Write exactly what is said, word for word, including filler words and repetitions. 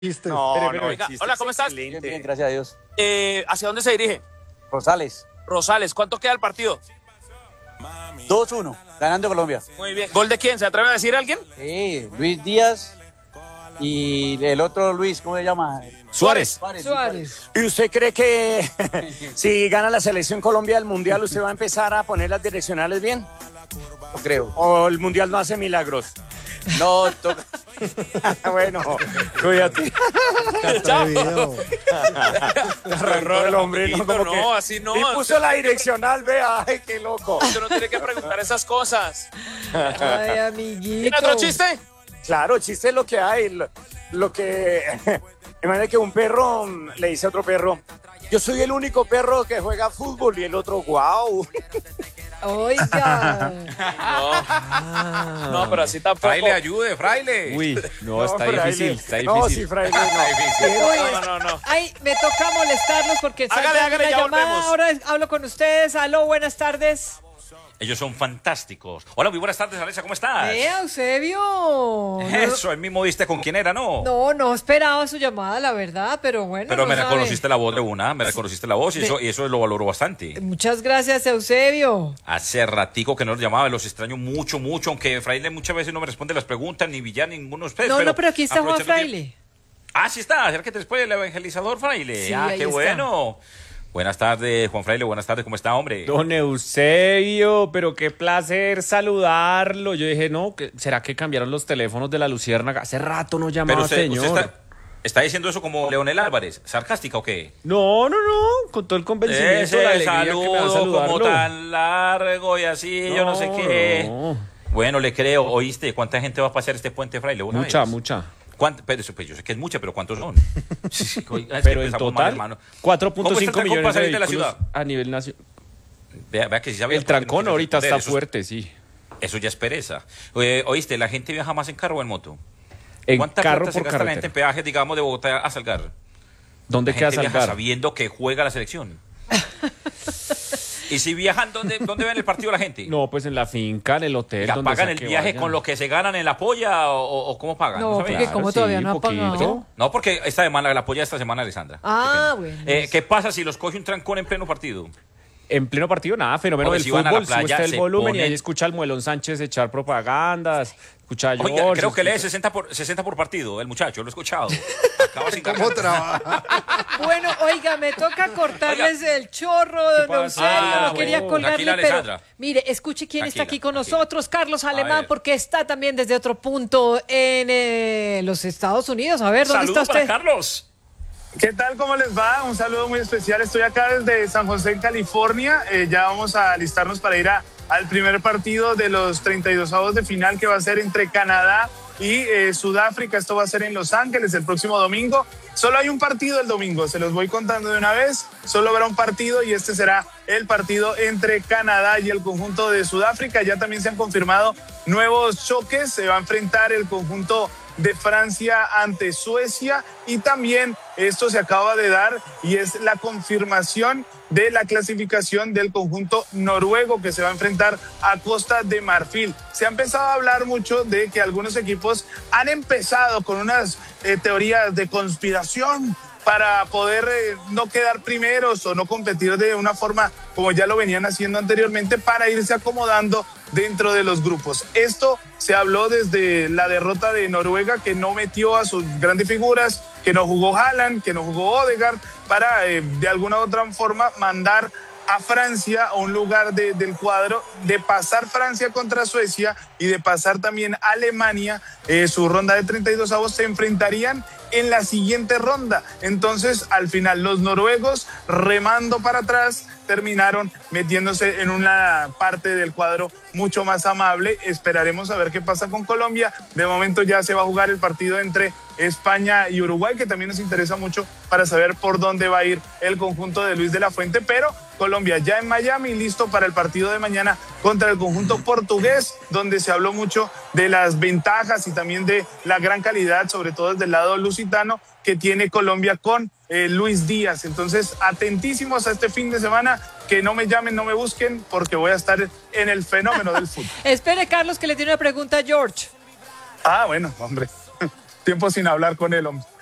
Chistes. No, Espere, no, espere. oiga. Hola, ¿cómo estás? Bien, bien, gracias a Dios. Eh, ¿Hacia dónde se dirige? Rosales, Rosales, ¿cuánto queda el partido? dos uno, ganando Colombia. Muy bien. ¿Gol de quién? ¿Se atreve a decir alguien? Sí, Luis Díaz y el otro Luis, ¿cómo se llama? Suárez. Suárez. Suárez. ¿Y usted cree que si gana la selección Colombia del Mundial, usted va a empezar a poner las direccionales bien? No creo. ¿O el Mundial no hace milagros? No, toca. Bueno, cuídate. Atrevido. Arrancó el hombre, ¿no? Como no, que- así no. Y puso la direccional, vea, ay, qué loco. Usted no tiene que preguntar esas cosas. Ay, amiguito. ¿Tiene otro chiste? Claro, chiste es lo que hay. Lo, lo que. Imagínate que un perro mm, le dice a otro perro: yo soy el único perro que juega fútbol. Y el otro, wow. Oiga. No, no, pero así tampoco. Fraile, ayude, fraile. Uy, no, está fraile. difícil, está No, difícil. sí, fraile, no. Uy, No, no, no. ay, me toca molestarlos porque Hágale, salta hágale, una ya llamada. volvemos. Ahora hablo con ustedes. Aló, buenas tardes. Ellos son fantásticos. Hola, muy buenas tardes, Alessa, ¿cómo estás? Eh, Eusebio. Eso, el mismo viste con quién era, ¿no? No, no esperaba su llamada, la verdad, pero bueno. Pero no me sabe. reconociste la voz de una, me reconociste la voz y eso, y eso lo valoro bastante. Muchas gracias, Eusebio. Hace ratico que no los llamaba, los extraño mucho, mucho, aunque Fraile muchas veces no me responde las preguntas, ni Villar, ninguno de ustedes. No, no, pero aquí está Juan aprovechando que- Fraile. Ah, sí está, acércate después el evangelizador Fraile. Sí, ah, ahí qué está. bueno. Buenas tardes, Juan Fraile, buenas tardes, ¿cómo está, hombre? Don Eusebio, pero qué placer saludarlo. Yo dije, no, ¿qué- ¿será que cambiaron los teléfonos de la Luciérnaga? Hace rato no llamaba Pero usted, señor. usted está, está diciendo eso como Leonel Álvarez, ¿sarcástica o qué? No, no, no, con todo el convencimiento, la Ese alegría que me da saludo saludarlo. como tan largo y así, yo no sé qué. no. Bueno, le creo, ¿oíste? ¿Cuánta gente va a pasar este puente, Fraile? ¿Una Mucha, vez? mucha. ¿Cuánto? Pero eso, pues, yo sé que es mucha, pero ¿cuántos son? Sí, sí, oiga, es que Pero en empezamos mal, total, hermano. cuatro punto ¿Cómo está el cinco trancón millones para de salir de la vehículos ciudad? a nivel nacional. Vea, vea que sí sabía El porque no trancón quiere ahorita responder, está eso- fuerte, sí. Eso ya es pereza. Eh, ¿Oíste? ¿La gente viaja más en carro o en moto? En ¿Cuánta carro plata se por gasta la gente en carretera. peajes, digamos, de Bogotá a Salgar? ¿Dónde La queda gente viaja Salgar? sabiendo que juega la selección. Y si viajan, ¿dónde, dónde ven el partido la gente? No, pues en la finca, en el hotel. Oiga, donde ¿pagan sea el que viaje vayan. con lo que se ganan en la polla o, o- o cómo pagan? No, sabía? porque como todavía no ha poquito. pagado. No, porque esta semana, la polla esta semana, Alessandra. Ah, Qué pena. bueno. Eh, ¿Qué pasa si los coge un trancón en pleno partido? En pleno partido, nada, fenómeno Hombre, del si van a la fútbol, sube playa, usted el se volumen y ponen- ahí escucha al Muelón Sánchez echar propagandas, escucha a Oiga, George, creo que lee escucha- sesenta por, sesenta por partido, el muchacho, lo he escuchado. Acaba sin ¿Cómo garganta. trabaja? Bueno, oiga, me toca cortarles el chorro, don pasa? Eusebio, Ah, no quería bueno. colgarle, Tranquila, pero Alessandra. mire, escuche quién está Tranquila, aquí con tranquila. nosotros, Carlos Alemán, ver. porque está también desde otro punto en eh, los Estados Unidos. A ver, ¿dónde Saludos está para usted? Carlos. ¿Qué tal? ¿Cómo les va? Un saludo muy especial. Estoy acá desde San José, en California. Eh, ya vamos a alistarnos para ir a- al primer partido de los treinta y dos avos de final que va a ser entre Canadá y eh, Sudáfrica. Esto va a ser en Los Ángeles el próximo domingo. Solo hay un partido el domingo, se los voy contando de una vez. Solo habrá un partido y este será el partido entre Canadá y el conjunto de Sudáfrica. Ya también se han confirmado nuevos choques. Se va a enfrentar el conjunto de Francia ante Suecia y también esto se acaba de dar y es la confirmación de la clasificación del conjunto noruego que se va a enfrentar a Costa de Marfil. Se ha empezado a hablar mucho de que algunos equipos han empezado con unas eh, teorías de conspiración para poder eh, no quedar primeros o no competir de una forma como ya lo venían haciendo anteriormente para irse acomodando dentro de los grupos. Esto se habló desde la derrota de Noruega, que no metió a sus grandes figuras, que no jugó Haaland, que no jugó Odegaard, para eh, de alguna u otra forma mandar a Francia a un lugar de, del cuadro, de pasar Francia contra Suecia y de pasar también Alemania, eh, su ronda de treinta y dos avos, se enfrentarían en la siguiente ronda. Entonces, al final, los noruegos, remando para atrás, terminaron metiéndose en una parte del cuadro mucho más amable. Esperaremos a ver qué pasa con Colombia. De momento ya se va a jugar el partido entre España y Uruguay, que también nos interesa mucho para saber por dónde va a ir el conjunto de Luis de la Fuente, pero Colombia ya en Miami, listo para el partido de mañana contra el conjunto portugués, donde se habló mucho de las ventajas y también de la gran calidad, sobre todo desde el lado lusitano, que tiene Colombia con eh, Luis Díaz. Entonces, atentísimos a este fin de semana, que no me llamen, no me busquen, porque voy a estar en el fenómeno del fútbol. Espere, Carlos, que le tiene una pregunta a George. Ah, bueno, hombre, tiempo sin hablar con él, hombre.